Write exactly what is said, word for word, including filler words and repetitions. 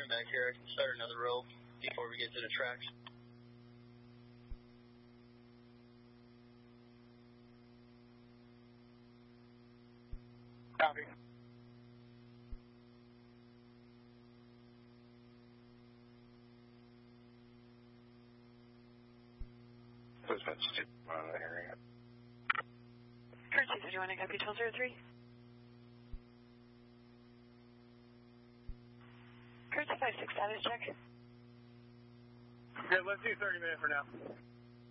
line back here. I can start another row before we get to the tracks. Copy. What's that stupid on the area? Current six thirty-one, I copy twelve oh three. Current five six status check. Okay, let's do thirty minutes for now.